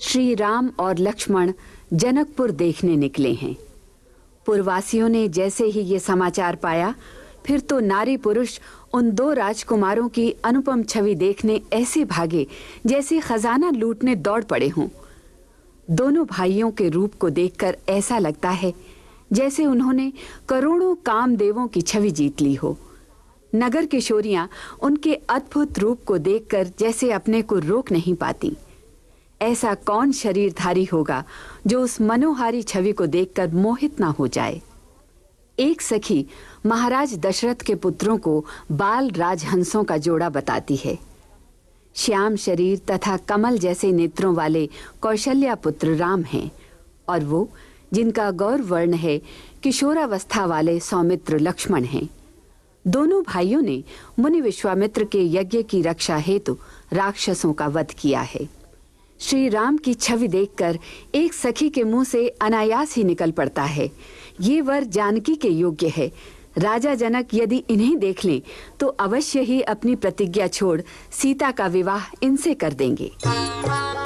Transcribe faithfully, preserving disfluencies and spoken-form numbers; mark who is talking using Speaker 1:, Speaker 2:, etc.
Speaker 1: श्री राम और लक्ष्मण जनकपुर देखने निकले हैं। पुरवासियों ने जैसे ही ये समाचार पाया, फिर तो नारी पुरुष उन दो राजकुमारों की अनुपम छवि देखने ऐसे भागे जैसे खजाना लूटने दौड़ पड़े हों। दोनों भाइयों के रूप को देखकर ऐसा लगता है जैसे उन्होंने करोड़ों कामदेवों की छवि जीत ली हो। नगर किशोरियां उनके अद्भुत रूप को देखकर जैसे अपने को रोक नहीं पाती। ऐसा कौन शरीरधारी होगा जो उस मनोहारी छवि को देखकर मोहित ना हो जाए। एक सखी महाराज दशरथ के पुत्रों को बाल राजहंसों का जोड़ा बताती है। श्याम शरीर तथा कमल जैसे नेत्रों वाले कौशल्या पुत्र राम हैं और वो जिनका गौर वर्ण है किशोरावस्था वाले सौमित्र लक्ष्मण हैं। दोनों भाइयों ने मुनि विश्वामित्र के यज्ञ की रक्षा हेतु राक्षसों का वध किया है। श्री राम की छवि देखकर एक सखी के मुंह से अनायास ही निकल पड़ता है, ये वर जानकी के योग्य है। राजा जनक यदि इन्हें देख लें तो अवश्य ही अपनी प्रतिज्ञा छोड़ सीता का विवाह इनसे कर देंगे।